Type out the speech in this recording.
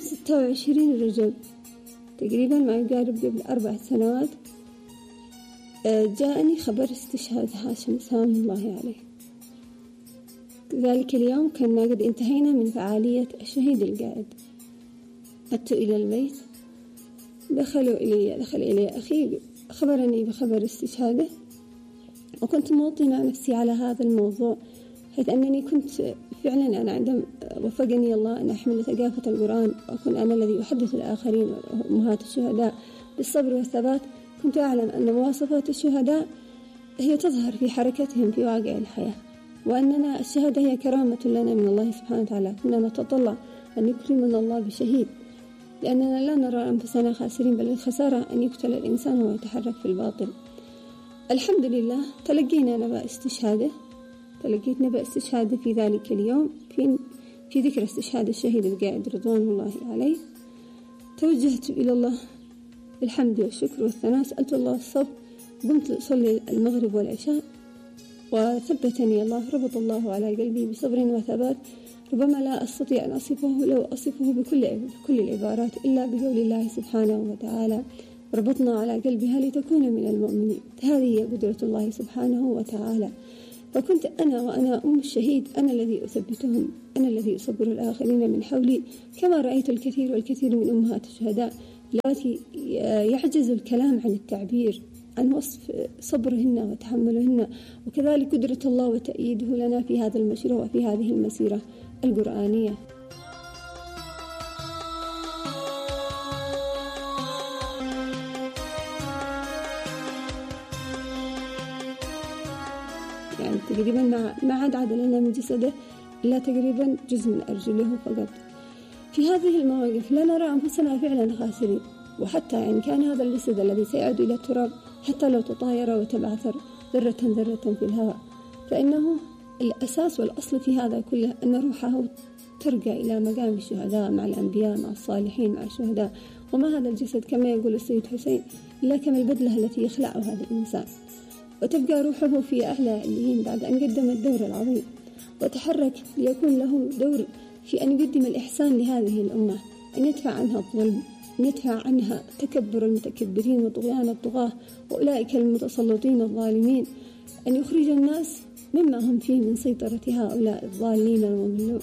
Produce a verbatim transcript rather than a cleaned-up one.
ستة وعشرين رجل تقريبا ما يقارب قبل أربع سنوات جاءني خبر استشهاد هاشم سلام الله عليه. ذلك اليوم كنا قد انتهينا من فعالية الشهيد القائد. أتوا إلى البيت، دخلوا إلي دخل إلي أخي خبرني بخبر استشهاده، وكنت موطنة نفسي على هذا الموضوع، حيث أنني كنت فعلا أنا عندما وفقني الله أن أحمل ثقافة القرآن وأكون أنا الذي أحدث الآخرين وأمهات الشهداء بالصبر والثبات، كنت أعلم أن مواصفات الشهداء هي تظهر في حركتهم في واقع الحياة، وأننا الشهادة هي كرامة لنا من الله سبحانه وتعالى. كنا نتطلع أن يكرمنا الله بشهيد، لأننا لا نرى أنفسنا خاسرين، بل الخسارة أن يقتل الإنسان ويتحرك في الباطل. الحمد لله تلقينا نبأ استشهاده، تلقيت نبأ استشهاده في ذلك اليوم في في ذكرى استشهاد الشهيد القائد رضوان الله عليه. توجهت إلى الله بالحمد والشكر والثناء، سألت الله الصبر، قمت أصلي المغرب والعشاء وثبتني الله، ربط الله على قلبي بصبر وثبات ربما لا أستطيع أن أصفه لو أصفه بكل بكل العبارات إلا بقول الله سبحانه وتعالى: ربطنا على قلبها لتكون من المؤمنين. هذه هي قدرة الله سبحانه وتعالى. فكنت أنا وأنا أم الشهيد أنا الذي أثبتهم، أنا الذي أصبر الآخرين من حولي، كما رأيت الكثير والكثير من أمهات الشهداء التي يعجز الكلام عن التعبير عن وصف صبرهن وتحملهن، وكذلك قدرة الله وتأييده لنا في هذا المشروع وفي هذه المسيرة القرآنية. يعني تقريبا ما ما عاد عاد لنا من جسده إلا تقريبا جزء من أرجله فقط. في هذه المواقف لا نرى أنفسنا فعلا خاسرين، وحتى إن كان هذا الجسد الذي سيعود إلى التراب حتى لو تطاير وتبعثر ذرة ذرة في الهواء، فإنه الأساس والأصل في هذا كله أن روحه ترقى إلى مقام الشهداء مع الأنبياء مع الصالحين مع الشهداء. وما هذا الجسد كما يقول السيد حسين إلا كما البدلة التي يخلعها الإنسان، وتبقى روحه في أعلى عليين بعد أن قدم الدور العظيم وتحرك ليكون له دور في أن يقدم الإحسان لهذه الأمة، أن يدفع عنها الظلم، أن يدفع عنها تكبر المتكبرين وطغيان الطغاة وأولئك المتسلطين الظالمين، أن يخرج الناس مما هم فيه من سيطرة هؤلاء الضالين المضلون.